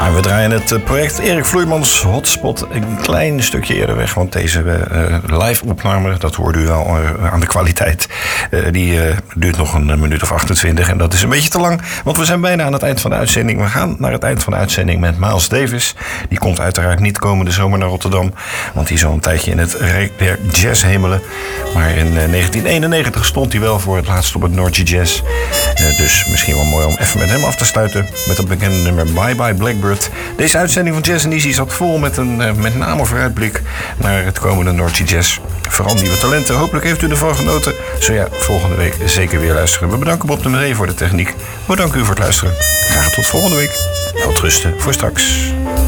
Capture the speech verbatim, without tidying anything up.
Ja, we draaien het project Erik Vloeimans Hotspot een klein stukje eerder weg. Want deze uh, live-opname, dat hoorde u al uh, aan de kwaliteit, uh, die uh, duurt nog een minuut of achtentwintig. En dat is een beetje te lang, want we zijn bijna aan het eind van de uitzending. We gaan naar het eind van de uitzending met Miles Davis. Die komt uiteraard niet komende zomer naar Rotterdam, want die is al een tijdje in het rijk der jazzhemelen. Maar in uh, negentien eenennegentig stond hij wel voor het laatst op het Noordje Jazz. Uh, dus misschien wel mooi om even met hem af te sluiten met het bekende nummer Bye Bye Blackbird. Deze uitzending van Jazz en Easy zat vol met een uh, met name vooruitblik naar het komende Noordje Jazz. Vooral nieuwe talenten. Hopelijk heeft u ervan genoten. Zo ja, volgende week zeker weer luisteren. We bedanken Bob de Maree voor de techniek. We bedanken u voor het luisteren. Graag tot volgende week. Welterusten voor straks.